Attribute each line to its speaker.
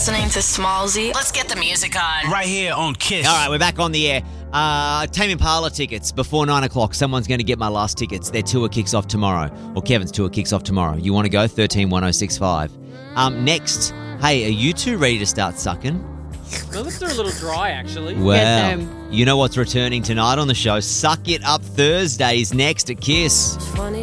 Speaker 1: listening to Smallzy.
Speaker 2: Let's get the music on.
Speaker 3: Right here on Kiss.
Speaker 4: All right, we're back on the air. Tame Impala tickets before 9 o'clock. Someone's going to get my last tickets. Their tour kicks off tomorrow, or Kevin's tour kicks off tomorrow. You want to go? 131065. Next, hey, are you two ready to start sucking?
Speaker 5: My lips are a little dry, actually.
Speaker 4: Well, you know what's returning tonight on the show? Suck It Up Thursdays next at Kiss.
Speaker 1: Funny